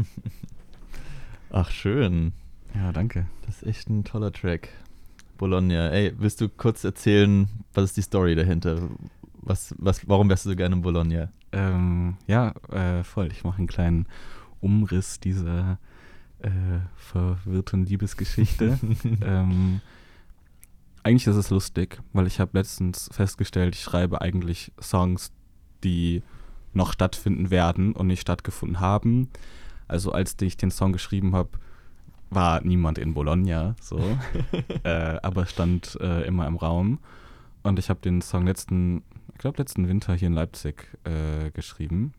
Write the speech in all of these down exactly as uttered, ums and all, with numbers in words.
Ach, schön. Ja, danke. Das ist echt ein toller Track. Bologna. Ey, willst du kurz erzählen, was ist die Story dahinter? Was, was, warum wärst du so gerne in Bologna? Ähm, ja, äh, voll. Ich mache einen kleinen Umriss dieser äh, verwirrten Liebesgeschichte. ähm, eigentlich ist es lustig, weil ich habe letztens festgestellt, ich schreibe eigentlich Songs, die noch stattfinden werden und nicht stattgefunden haben. Also als ich den Song geschrieben habe, war niemand in Bologna, so, äh, aber stand äh, immer im Raum. Und ich habe den Song letzten, ich glaube letzten Winter hier in Leipzig äh, geschrieben.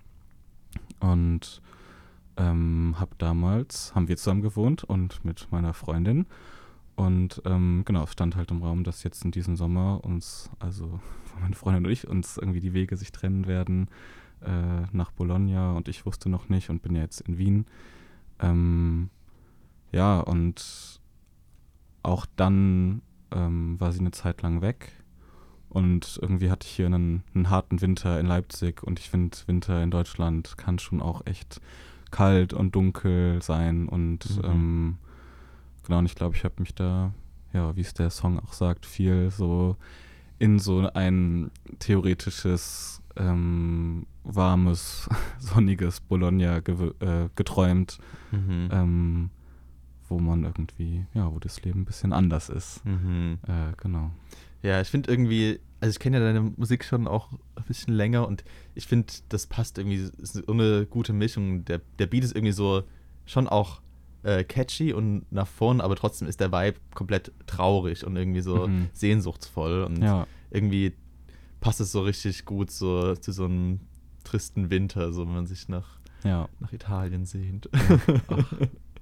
Und ähm, habe damals, haben wir zusammen gewohnt und mit meiner Freundin. Und ähm, genau, es stand halt im Raum, dass jetzt in diesem Sommer uns, also meine Freundin und ich, uns irgendwie die Wege sich trennen werden äh, nach Bologna. Und ich wusste noch nicht und bin ja jetzt in Wien. Ähm, ja, und auch dann ähm, war sie eine Zeit lang weg. Und irgendwie hatte ich hier einen, einen harten Winter in Leipzig. Und ich finde, Winter in Deutschland kann schon auch echt kalt und dunkel sein. Und Mhm. ähm, genau, und ich glaube, ich habe mich da, ja, wie es der Song auch sagt, viel so in so ein theoretisches, ähm, warmes, sonniges Bologna gew- äh, geträumt, Mhm. ähm, wo man irgendwie, ja, wo das Leben ein bisschen anders ist. Mhm. Äh, genau. Ja, ich finde irgendwie, also ich kenne ja deine Musik schon auch ein bisschen länger und ich finde, das passt irgendwie, es ist so eine gute Mischung. Der, der Beat ist irgendwie so schon auch äh, catchy und nach vorn, aber trotzdem ist der Vibe komplett traurig und irgendwie so Mhm. sehnsuchtsvoll und Ja, irgendwie passt es so richtig gut so zu so einem tristen Winter, so wenn man sich nach, ja. nach Italien sehnt. Ach,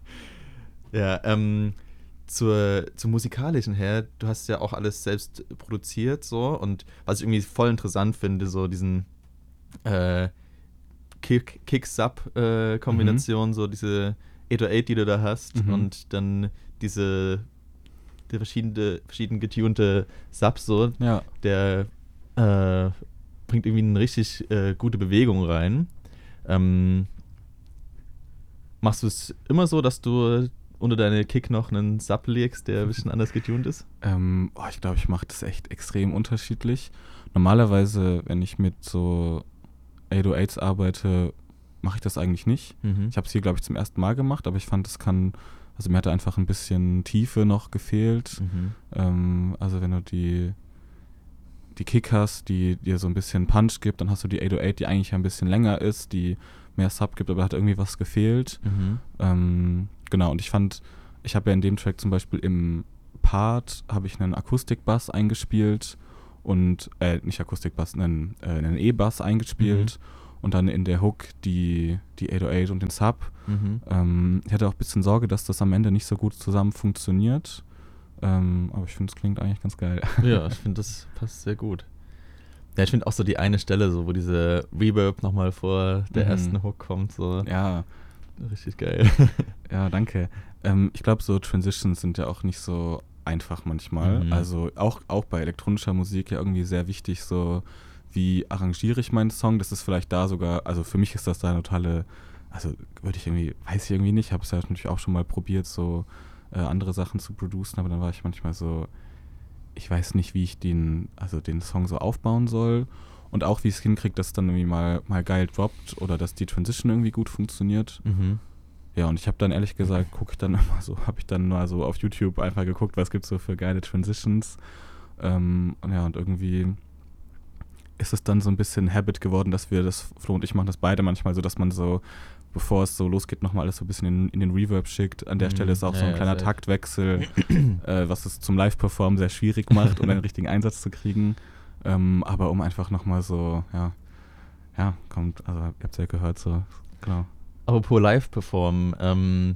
Ja, ähm, zur, zum Musikalischen her, du hast ja auch alles selbst produziert, so, und was ich irgendwie voll interessant finde, so diesen äh, Kick, Kick-Sub-Kombination, so diese acht null acht, die du da hast, Mhm. und dann diese die verschiedene, verschieden getunte Subs, so, ja. der äh, bringt irgendwie eine richtig äh, gute Bewegung rein. Ähm, machst du es immer so, dass du unter deine Kick noch einen Sub legst, der ein bisschen anders getuned ist? Ähm, oh, ich glaube, ich mache das echt extrem unterschiedlich. Normalerweise, wenn ich mit so acht null achts arbeite, mache ich das eigentlich nicht. Mhm. Ich habe es hier, glaube ich, zum ersten Mal gemacht, aber ich fand, es kann, also mir hat da einfach ein bisschen Tiefe noch gefehlt. Mhm. Ähm, also wenn du die, die Kick hast, die dir so ein bisschen Punch gibt, dann hast du die acht null acht, die eigentlich ein bisschen länger ist, die mehr Sub gibt, aber hat irgendwie was gefehlt. Mhm. Ähm, genau, und ich fand, ich habe ja in dem Track zum Beispiel im Part, habe ich einen Akustikbass eingespielt und, äh, nicht Akustikbass, einen, äh, einen E-Bass eingespielt und dann in der Hook die, die acht null acht und den Sub. Mhm. Ähm, ich hatte auch ein bisschen Sorge, dass das am Ende nicht so gut zusammen funktioniert, ähm, aber ich finde, es klingt eigentlich ganz geil. Ja, ich finde, das passt sehr gut. Ja, ich finde auch so die eine Stelle, so wo diese Reverb nochmal vor der Mhm. ersten Hook kommt, so Ja, richtig geil. ja, danke. Ähm, ich glaube, so Transitions sind ja auch nicht so einfach manchmal. Mhm. Also auch, auch bei elektronischer Musik ja irgendwie sehr wichtig, so wie arrangiere ich meinen Song. Das ist vielleicht da sogar, also für mich ist das da eine totale, also würde ich irgendwie, weiß ich irgendwie nicht, habe es ja natürlich auch schon mal probiert, so äh, andere Sachen zu producen, aber dann war ich manchmal so, ich weiß nicht, wie ich den, also den Song so aufbauen soll. Und auch wie ich es hinkriege, dass es dann irgendwie mal, mal geil droppt oder dass die Transition irgendwie gut funktioniert. Mhm. Ja, und ich habe dann ehrlich gesagt, gucke ich dann immer so, habe ich dann mal so auf YouTube einfach geguckt, was gibt's so für geile Transitions. Ähm, und ja, und irgendwie ist es dann so ein bisschen Habit geworden, dass wir das, Flo und ich machen das beide manchmal so, dass man so, bevor es so losgeht, nochmal alles so ein bisschen in, in den Reverb schickt. An der Mhm. Stelle ist auch Ja, so ein ja, kleiner safe. Taktwechsel, äh, was es zum Live-Performen sehr schwierig macht, um einen richtigen Einsatz zu kriegen. Ähm, aber um einfach nochmal so, ja, ja, kommt, also ihr habt es ja gehört, so, genau. Apropos Live-Performen, ähm,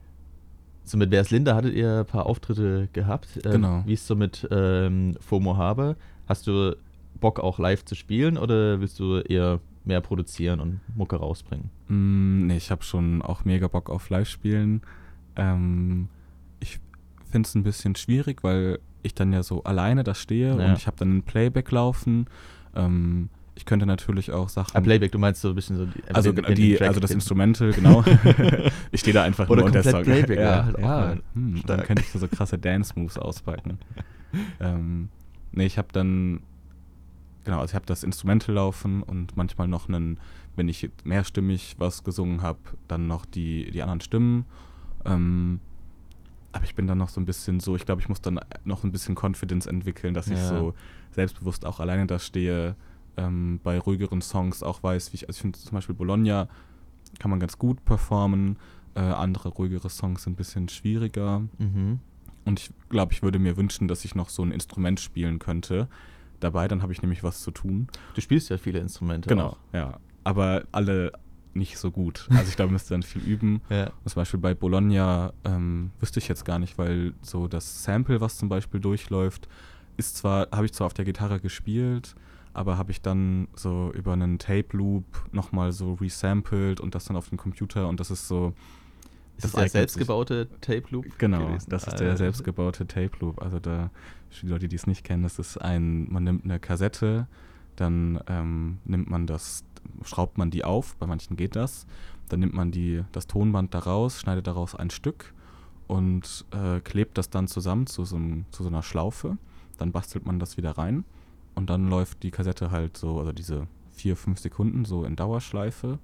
so mit Wer ist Linda hattet ihr ein paar Auftritte gehabt. Äh, Genau. Wie ist so mit ähm, FOMO Habe? Hast du Bock auch live zu spielen oder willst du eher mehr produzieren und Mucke rausbringen? Mm, nee, ich habe schon auch mega Bock auf Live-Spielen. Ähm, ich finde es ein bisschen schwierig, weil ich dann ja so alleine da stehe Ja. und ich habe dann ein Playback laufen. Ähm, Ich könnte natürlich auch Sachen... Ah, Playback, du meinst so ein bisschen so... Die, also, den, den, die, den also das hin. Instrumental, genau. Ich stehe da einfach Oder nur und der komplett Song. Playback, ja, ja, halt auch ja. mal Hm, dann stark. könnte ich so, so krasse Dance-Moves auspacken. ähm, nee, ich habe dann... Genau, also ich habe das Instrumental laufen und manchmal noch einen, wenn ich mehrstimmig was gesungen habe, dann noch die, die anderen Stimmen. Ähm, aber ich bin dann noch so ein bisschen so, ich glaube, ich muss dann noch ein bisschen Confidence entwickeln, dass Ja. ich so selbstbewusst auch alleine da stehe, ähm, bei ruhigeren Songs auch weiß, wie ich, also ich finde zum Beispiel Bologna kann man ganz gut performen, äh, andere ruhigere Songs sind ein bisschen schwieriger. Mhm. Und ich glaube, ich würde mir wünschen, dass ich noch so ein Instrument spielen könnte dabei, dann habe ich nämlich was zu tun. Du spielst ja viele Instrumente Genau, auch. ja. Aber alle nicht so gut. Also ich glaube, ich müsste dann viel üben. Ja. Und zum Beispiel bei Bologna ähm, wüsste ich jetzt gar nicht, weil so das Sample, was zum Beispiel durchläuft, ist zwar, habe ich zwar auf der Gitarre gespielt, aber habe ich dann so über einen Tape-Loop nochmal so resampled und das dann auf den Computer und das ist so... Das ist der selbstgebaute Tape-Loop Genau, gewesen? das ist Ah, der selbstgebaute Tape-Loop. Also da, für die Leute, die es nicht kennen, das ist ein, man nimmt eine Kassette, dann ähm, nimmt man das, schraubt man die auf, bei manchen geht das, dann nimmt man die, das Tonband daraus, schneidet daraus ein Stück und äh, klebt das dann zusammen zu so, einem, zu so einer Schlaufe, dann bastelt man das wieder rein und dann läuft die Kassette halt so, also diese vier, fünf Sekunden so in Dauerschleife.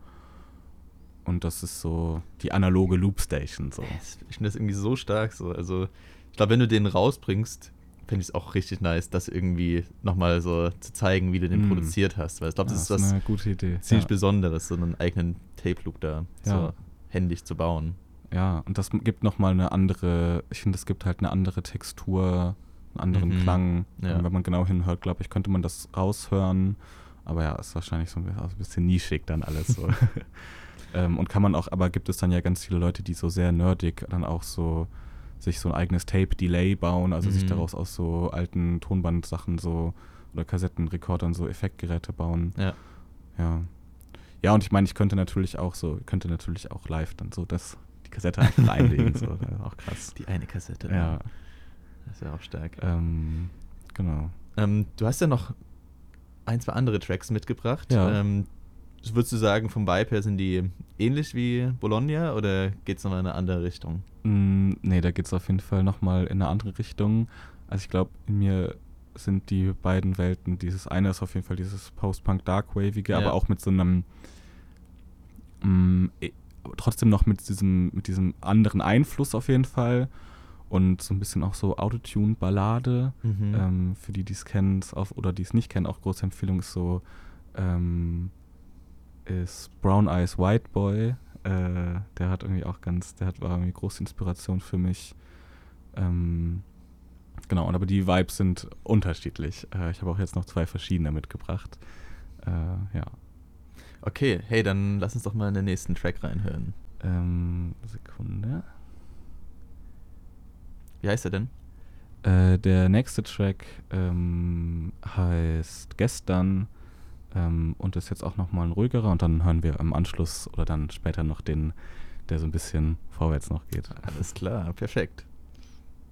Und das ist so die analoge Loopstation. So. Ich finde das irgendwie so stark. So. Also, ich glaube, wenn du den rausbringst, finde ich es auch richtig nice, das irgendwie nochmal so zu zeigen, wie du den Mm. produziert hast. Weil ich glaube, Ja, das ist das ist was eine gute Idee. ziemlich Ja. Besonderes, so einen eigenen Tape-Loop da Ja. so händisch zu bauen. Ja, und das gibt nochmal eine andere, ich finde, es gibt halt eine andere Textur, einen anderen Mhm. Klang. Ja. Und wenn man genau hinhört, glaube ich, könnte man das raushören. Aber ja, ist wahrscheinlich so ein bisschen, ein bisschen nischig dann alles so. ähm, und kann man auch, aber gibt es dann ja ganz viele Leute, die so sehr nerdig dann auch so sich so ein eigenes Tape-Delay bauen, also Mhm. sich daraus aus so alten Tonbandsachen so oder Kassettenrekordern so Effektgeräte bauen. Ja. Ja. Ja, und ich meine, ich könnte natürlich auch so, könnte natürlich auch live dann so das, die Kassette einfach einlegen. So. Das ist auch krass. Die eine Kassette. Ja. Das ist ja auch stark. Ähm, genau. Ähm, du hast ja noch ein, zwei andere Tracks mitgebracht. Ja. Ähm, würdest du sagen, vom Vibe her sind die ähnlich wie Bologna oder geht es nochmal in eine andere Richtung? Mm, nee, da geht es auf jeden Fall nochmal in eine andere Richtung. Also ich glaube, in mir sind die beiden Welten, dieses eine ist auf jeden Fall dieses Post-Punk-Dark-Wavige, Ja. aber auch mit so einem mm, eh, aber trotzdem noch mit diesem, mit diesem anderen Einfluss auf jeden Fall und so ein bisschen auch so Autotune-Ballade. Mhm. Ähm, für die, die es kennen auf, oder die es nicht kennen, auch große Empfehlung ist so ähm, ist Brown Eyes White Boy. Äh, der hat irgendwie auch ganz, der hat war irgendwie große Inspiration für mich. Ähm, genau, und aber die Vibes sind unterschiedlich. Äh, ich habe auch jetzt noch zwei verschiedene mitgebracht. Äh, ja. Okay, hey, dann lass uns doch mal in den nächsten Track reinhören. Ähm, Sekunde. Wie heißt er denn? Äh, der nächste Track ähm, heißt Gestern ähm, und ist jetzt auch nochmal ein ruhigerer und dann hören wir im Anschluss oder dann später noch den, der so ein bisschen vorwärts noch geht. Alles klar, perfekt.